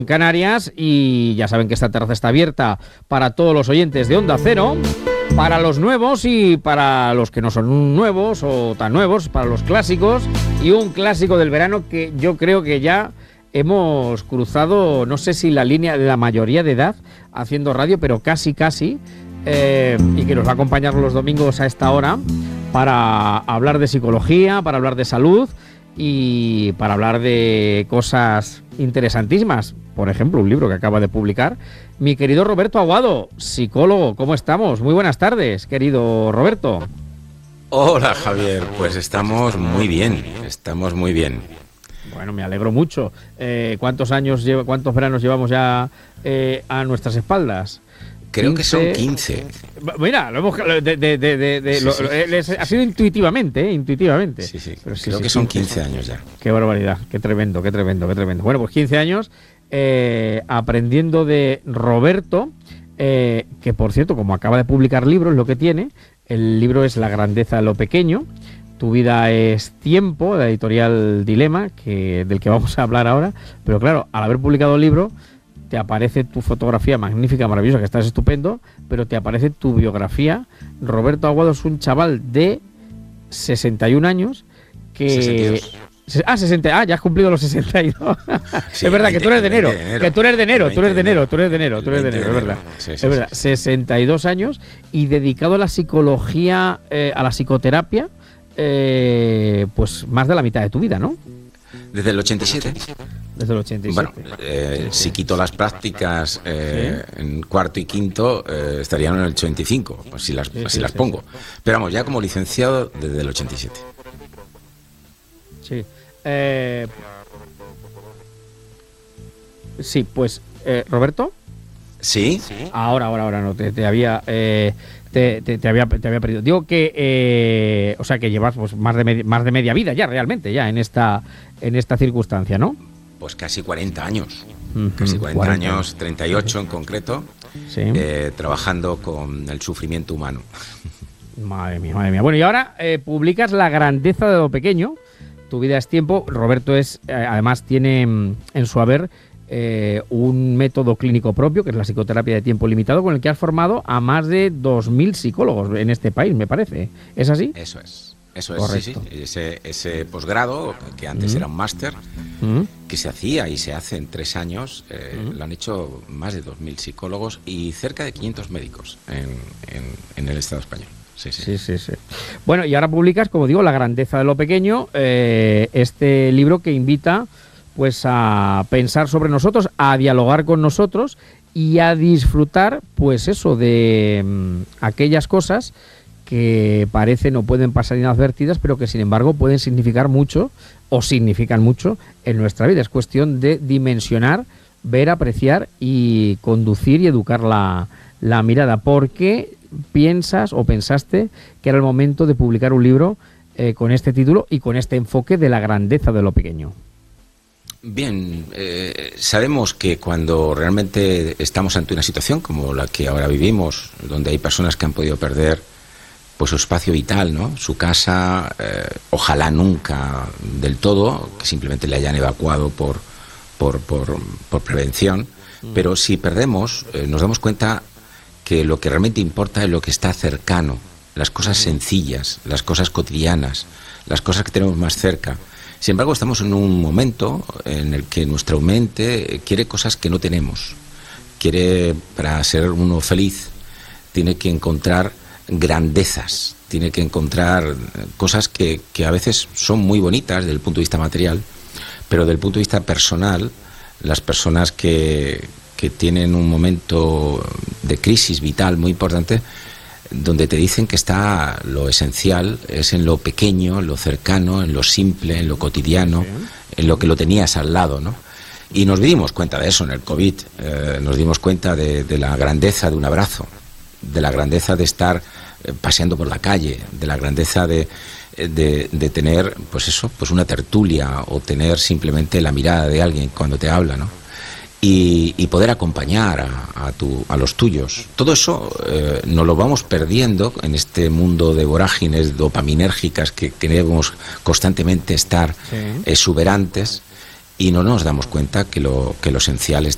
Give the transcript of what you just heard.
Canarias, y ya saben que esta terraza está abierta para todos los oyentes de Onda Cero, para los nuevos y para los que no son nuevos o tan nuevos, para los clásicos, y un clásico del verano que yo creo que ya hemos cruzado, no sé si la línea de la mayoría de edad haciendo radio, pero casi, y que nos va a acompañar los domingos a esta hora para hablar de psicología, para hablar de salud y para hablar de cosas interesantísimas. Por ejemplo, un libro que acaba de publicar mi querido Roberto Aguado, psicólogo. ¿Cómo estamos? Muy buenas tardes, querido Roberto. Hola, Javier. Pues estamos muy bien, Bueno, me alegro mucho. ¿Cuántos veranos llevamos ya a nuestras espaldas? Creo 15... que son 15. Mira, lo hemos ha sido intuitivamente. Sí. Pero creo que son 15 años ya. Qué barbaridad, qué tremendo. Bueno, pues 15 años aprendiendo de Roberto, que por cierto, como acaba de publicar libros, lo que tiene, el libro es La grandeza de lo pequeño, tu vida es tiempo, la editorial Dilema, del que vamos a hablar ahora, pero claro, al haber publicado el libro, te aparece tu fotografía magnífica, maravillosa, que estás estupendo, pero te aparece tu biografía. Roberto Aguado es un chaval de 61 años que... 62. 60, ya has cumplido los 62. Sí, es verdad que tú eres de enero. Que tú eres de enero, es verdad. Sí, es verdad, 62 años y dedicado a la psicología, a la psicoterapia, pues más de la mitad de tu vida, ¿no? Desde el 87. Desde el 87. Bueno, si quito las prácticas en cuarto y quinto, estarían en el 85, si las pongo. Pero vamos, ya como licenciado desde el 87. Sí. Sí, pues, Roberto. ¿Sí? Ahora no, te había perdido. Digo que, o sea, que llevas pues, más de media vida ya, realmente, ya en esta circunstancia, ¿no? Pues casi 40 años. Uh-huh, casi 40 años, 38 en concreto, sí. Trabajando con el sufrimiento humano. Madre mía. Bueno, y ahora publicas La grandeza de lo pequeño. Tu vida es tiempo. Roberto además tiene en su haber un método clínico propio, que es la psicoterapia de tiempo limitado, con el que has formado a más de 2.000 psicólogos en este país, me parece. ¿Es así? Eso es, correcto. sí. Ese posgrado, que antes era un máster, que se hacía y se hace en 3 años, lo han hecho más de 2.000 psicólogos y cerca de 500 médicos en el Estado español. Sí. Bueno, y ahora publicas, como digo, La grandeza de lo pequeño, este libro que invita pues a pensar sobre nosotros, a dialogar con nosotros y a disfrutar, pues eso, de aquellas cosas que parecen o pueden pasar inadvertidas, pero que sin embargo pueden significar mucho o significan mucho en nuestra vida. Es cuestión de dimensionar, ver, apreciar y conducir y educar la mirada. ¿Por qué piensas o pensaste que era el momento de publicar un libro con este título y con este enfoque de la grandeza de lo pequeño? Bien, sabemos que cuando realmente estamos ante una situación como la que ahora vivimos, donde hay personas que han podido perder pues su espacio vital, ¿no? Su casa, ojalá nunca del todo, que simplemente le hayan evacuado por prevención, pero si perdemos, nos damos cuenta que lo que realmente importa es lo que está cercano, las cosas sencillas, las cosas cotidianas, las cosas que tenemos más cerca. Sin embargo, estamos en un momento en el que nuestra mente quiere cosas que no tenemos. Para ser uno feliz, tiene que encontrar grandezas, tiene que encontrar cosas que a veces son muy bonitas desde el punto de vista material, pero desde el punto de vista personal, las personas que tienen un momento de crisis vital muy importante, donde te dicen que está lo esencial, es en lo pequeño, en lo cercano, en lo simple, en lo cotidiano, en lo que lo tenías al lado, ¿no? Y nos dimos cuenta de eso en el COVID, nos dimos cuenta de la grandeza de un abrazo, de la grandeza de estar paseando por la calle, de la grandeza de tener, pues eso, pues una tertulia o tener simplemente la mirada de alguien cuando te habla, ¿no? Y poder acompañar a los tuyos. Todo eso nos lo vamos perdiendo en este mundo de vorágines dopaminérgicas que queremos constantemente estar exuberantes, y no nos damos cuenta que lo esencial está